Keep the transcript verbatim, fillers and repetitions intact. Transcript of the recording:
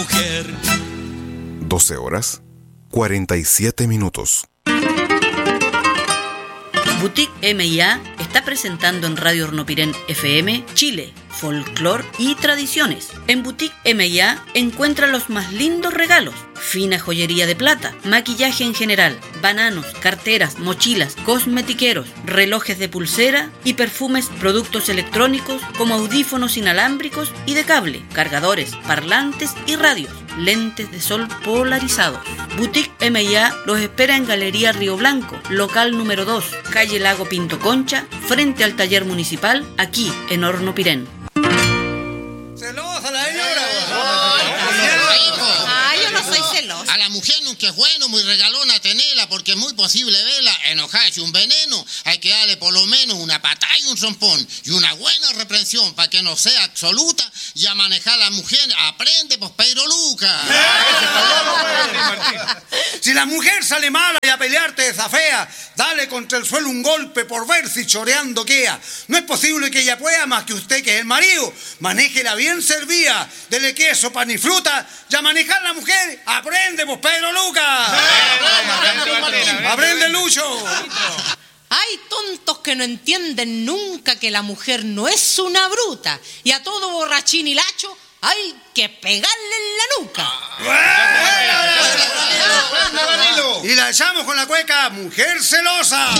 mujer. doce horas, cuarenta y siete minutos. Boutique M y A está presentando en Radio Hornopirén F M Chile, folclor y tradiciones. En Boutique M y A encuentra los más lindos regalos, fina joyería de plata, maquillaje en general, bananos, carteras, mochilas, cosmetiqueros, relojes de pulsera y perfumes, productos electrónicos como audífonos inalámbricos y de cable, cargadores, parlantes y radios, lentes de sol polarizados. Boutique M y A los espera en Galería Río Blanco, local número dos, calle Lago Pinto Concha, frente al taller municipal, aquí en Hornopirén. ¡Celosa la señora! Ah, yo no soy celosa. A la mujer nunca es bueno, muy regalona tenerla, porque es muy posible verla enojarse un veneno. Hay que darle por lo menos una patada y un trompón y una buena reprensión para que no sea absoluta, y a manejar a la mujer aprende, pues Pedro Lucas. Si la mujer sale mala y a pelearte desafea, dale contra el suelo un golpe por ver si choreando queda. No es posible que ella pueda más que usted, que es el marido. Manéjela bien servida, dele queso, pan y fruta, y a manejar la mujer aprende, pues Pedro Lucas. Aprende, Lucho. Hay tontos que no entienden nunca que la mujer no es una bruta, y a todo borrachín y lacho hay que pegarle en la nuca. Y la echamos con la cueca Mujer Celosa.